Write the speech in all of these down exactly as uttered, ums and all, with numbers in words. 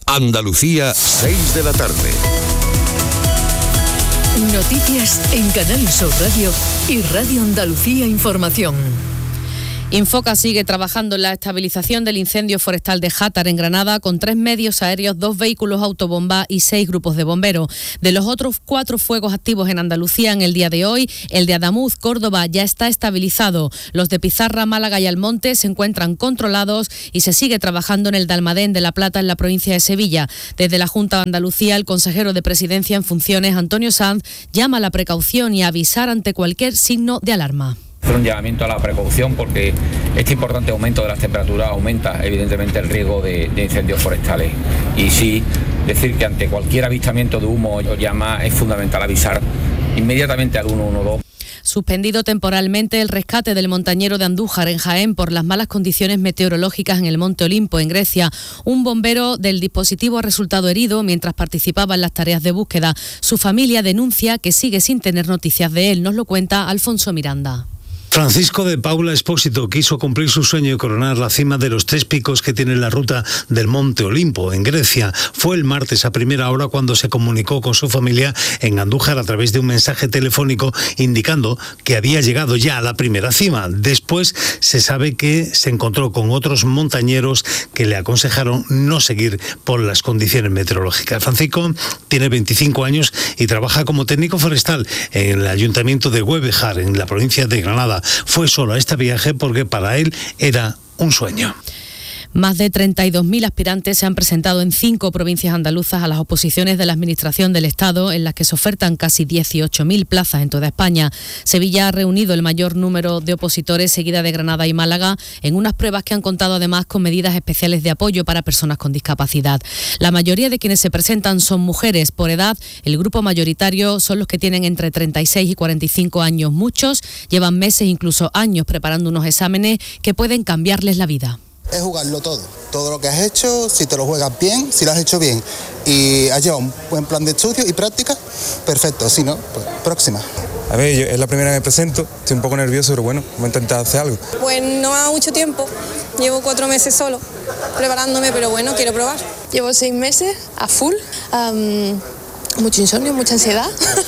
Andalucía, seis de la tarde. Noticias en Canal Sur Radio y Radio Andalucía Información. Infoca sigue trabajando en la estabilización del incendio forestal de Játar, en Granada, con tres medios aéreos, dos vehículos autobomba y seis grupos de bomberos. De los otros cuatro fuegos activos en Andalucía en el día de hoy, el de Adamuz, Córdoba, ya está estabilizado. Los de Pizarra, Málaga y Almonte se encuentran controlados y se sigue trabajando en el de Almadén de La Plata, en la provincia de Sevilla. Desde la Junta de Andalucía, el consejero de Presidencia en funciones, Antonio Sanz, llama a la precaución y a avisar ante cualquier signo de alarma. Hacer un llamamiento a la precaución porque este importante aumento de las temperaturas aumenta evidentemente el riesgo de, de incendios forestales. Y sí, decir que ante cualquier avistamiento de humo o llama es fundamental avisar inmediatamente al uno uno dos. Suspendido temporalmente el rescate del montañero de Andújar en Jaén por las malas condiciones meteorológicas en el Monte Olimpo, en Grecia. Un bombero del dispositivo ha resultado herido mientras participaba en las tareas de búsqueda. Su familia denuncia que sigue sin tener noticias de él. Nos lo cuenta Alfonso Miranda. Francisco de Paula Expósito quiso cumplir su sueño y coronar la cima de los tres picos que tiene la ruta del Monte Olimpo, en Grecia. Fue el martes a primera hora cuando se comunicó con su familia en Andújar a través de un mensaje telefónico indicando que había llegado ya a la primera cima. Después se sabe que se encontró con otros montañeros que le aconsejaron no seguir por las condiciones meteorológicas. Francisco tiene veinticinco años y trabaja como técnico forestal en el ayuntamiento de Güevejar, en la provincia de Granada. Fue solo a este viaje porque para él era un sueño. Más de treinta y dos mil aspirantes se han presentado en cinco provincias andaluzas a las oposiciones de la Administración del Estado, en las que se ofertan casi dieciocho mil plazas en toda España. Sevilla ha reunido el mayor número de opositores, seguida de Granada y Málaga, en unas pruebas que han contado además con medidas especiales de apoyo para personas con discapacidad. La mayoría de quienes se presentan son mujeres. Por edad, el grupo mayoritario son los que tienen entre treinta y seis y cuarenta y cinco años. Muchos llevan meses, incluso años, preparando unos exámenes que pueden cambiarles la vida. Es jugarlo todo, todo lo que has hecho, si te lo juegas bien, si lo has hecho bien y has llevado un buen plan de estudio y práctica, perfecto, si no, pues próxima. A ver, yo, es la primera vez que me presento, estoy un poco nervioso, pero bueno, voy a intentar hacer algo. Pues no ha mucho tiempo, llevo cuatro meses solo preparándome, pero bueno, quiero probar. Llevo seis meses a full, um, mucho insomnio, mucha ansiedad.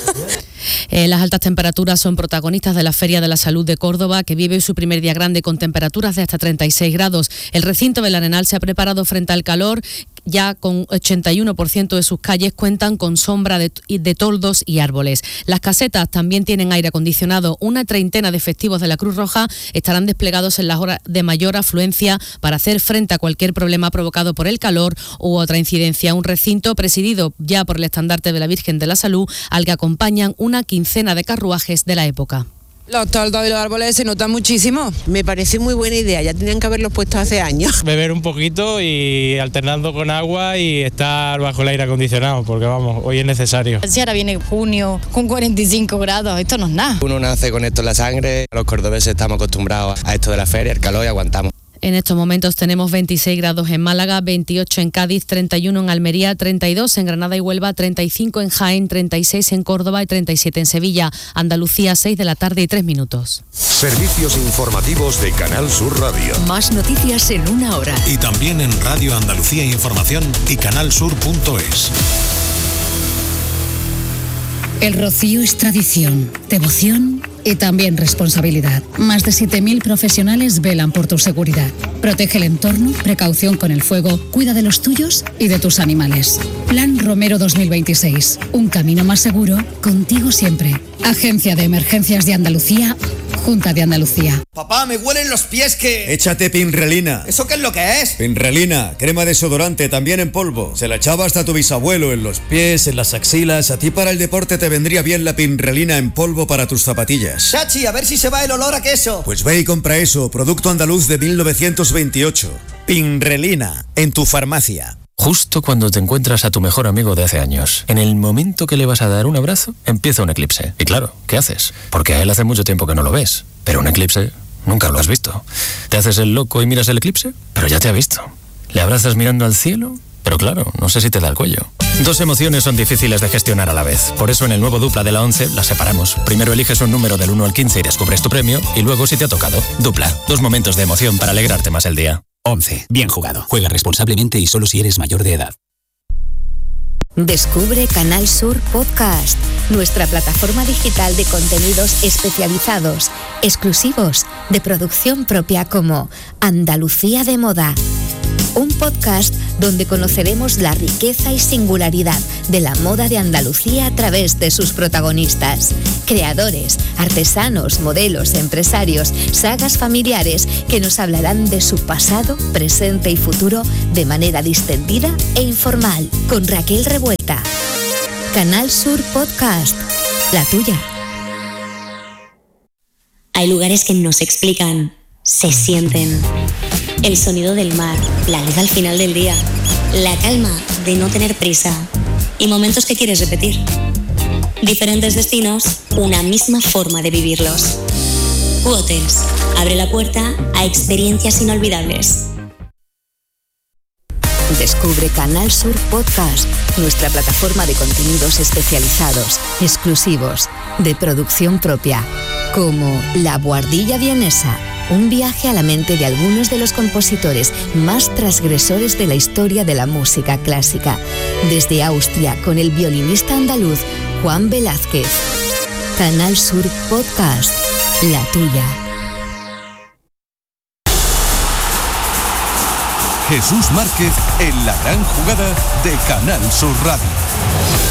Eh, las altas temperaturas son protagonistas de la Feria de la Salud de Córdoba, que vive su primer día grande con temperaturas de hasta treinta y seis grados. El recinto del Arenal se ha preparado frente al calor. Ya con ochenta y uno por ciento de sus calles cuentan con sombra de, de toldos y árboles. Las casetas también tienen aire acondicionado. Una treintena de efectivos de la Cruz Roja estarán desplegados en las horas de mayor afluencia para hacer frente a cualquier problema provocado por el calor u otra incidencia. Un recinto presidido ya por el estandarte de la Virgen de la Salud, al que acompañan una quincena de carruajes de la época. Los toldos y los árboles se notan muchísimo. Me parece muy buena idea, ya tenían que haberlos puesto hace años. Beber un poquito y alternando con agua y estar bajo el aire acondicionado, porque vamos, hoy es necesario. Si ahora viene junio con cuarenta y cinco grados, esto no es nada. Uno nace con esto en la sangre, los cordobeses estamos acostumbrados a esto de la feria, el calor, y aguantamos. En estos momentos tenemos veintiséis grados en Málaga, veintiocho en Cádiz, treinta y uno en Almería, treinta y dos en Granada y Huelva, treinta y cinco en Jaén, treinta y seis en Córdoba y treinta y siete en Sevilla. Andalucía, seis de la tarde y tres minutos. Servicios informativos de Canal Sur Radio. Más noticias en una hora. Y también en Radio Andalucía Información y canalsur punto es. El rocío es tradición, devoción y también responsabilidad. Más de siete mil profesionales velan por tu seguridad. Protege el entorno, precaución con el fuego, cuida de los tuyos y de tus animales. Plan Romero dos mil veintiséis. Un camino más seguro, contigo siempre. Agencia de Emergencias de Andalucía, Junta de Andalucía. Papá, me huelen los pies que... Échate Pinrelina. ¿Eso qué es lo que es? Pinrelina, crema desodorante, también en polvo. Se la echaba hasta tu bisabuelo, en los pies, en las axilas. A ti para el deporte te vendría bien la Pinrelina en polvo para tus zapatillas. Chachi, a ver si se va el olor a queso. Pues ve y compra eso, producto andaluz de mil novecientos veintiocho. Pinrelina, en tu farmacia. Justo cuando te encuentras a tu mejor amigo de hace años, en el momento que le vas a dar un abrazo, empieza un eclipse. Y claro, ¿qué haces? Porque a él hace mucho tiempo que no lo ves. Pero un eclipse nunca lo has visto. ¿Te haces el loco y miras el eclipse? Pero ya te ha visto. ¿Le abrazas mirando al cielo? Pero claro, no sé si te da el cuello. Dos emociones son difíciles de gestionar a la vez. Por eso en el nuevo Dupla de la ONCE las separamos. Primero eliges un número del uno al quince y descubres tu premio. Y luego si te ha tocado. Dupla. Dos momentos de emoción para alegrarte más el día. ONCE. Bien jugado. Juega responsablemente y solo si eres mayor de edad. Descubre Canal Sur Podcast, nuestra plataforma digital de contenidos especializados, exclusivos, de producción propia como Andalucía de Moda. Un podcast donde conoceremos la riqueza y singularidad de la moda de Andalucía a través de sus protagonistas, creadores, artesanos, modelos, empresarios, sagas familiares que nos hablarán de su pasado, presente y futuro de manera distendida e informal, con Raquel Revuelta. Canal Sur Podcast, la tuya. Hay lugares que no se explican, se sienten. El sonido del mar, la luz al final del día, la calma de no tener prisa y momentos que quieres repetir. Diferentes destinos, una misma forma de vivirlos. U-Hotels abre la puerta a experiencias inolvidables. Descubre Canal Sur Podcast, nuestra plataforma de contenidos especializados, exclusivos, de producción propia, como La Buhardilla Vienesa, un viaje a la mente de algunos de los compositores más transgresores de la historia de la música clásica, desde Austria con el violinista andaluz Juan Velázquez. Canal Sur Podcast, la tuya. Jesús Márquez en la gran jugada de Canal Sur Radio.